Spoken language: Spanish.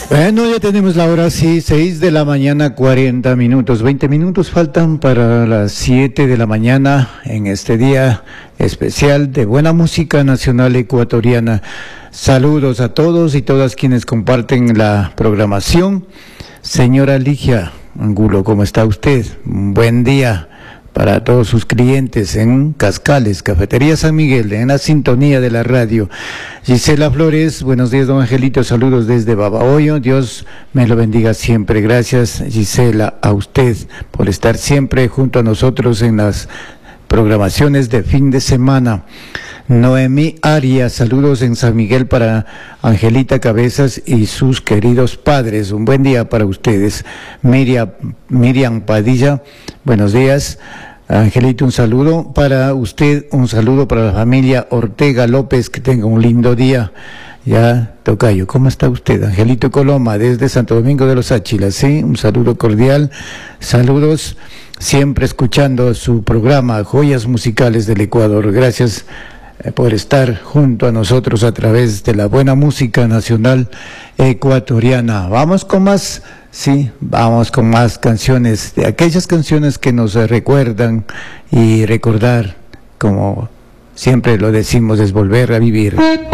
Bueno, ya tenemos la hora, sí, 6 de la mañana, 40 minutos, 20 minutos faltan para las 7 de la mañana en este día especial de buena música nacional ecuatoriana. Saludos a todos y todas quienes comparten la programación. Señora Ligia Angulo, ¿cómo está usted? Un buen día para todos sus clientes en Cascales, Cafetería San Miguel, en la sintonía de la radio. Gisela Flores, buenos días, don Angelito, saludos desde Babahoyo, Dios me lo bendiga siempre. Gracias, Gisela, a usted por estar siempre junto a nosotros en las programaciones de fin de semana. Noemí Arias, saludos en San Miguel para Angelita Cabezas y sus queridos padres. Un buen día para ustedes. Miriam Padilla, buenos días. Angelito, un saludo para usted, un saludo para la familia Ortega López, que tenga un lindo día. Ya, tocayo, ¿cómo está usted? Angelito Coloma, desde Santo Domingo de los Áchilas, ¿sí? Un saludo cordial, saludos, siempre escuchando su programa, Joyas Musicales del Ecuador. Gracias por estar junto a nosotros a través de la buena música nacional ecuatoriana. Vamos con más, sí, vamos con más canciones, de aquellas canciones que nos recuerdan, y recordar, como siempre lo decimos, es volver a vivir.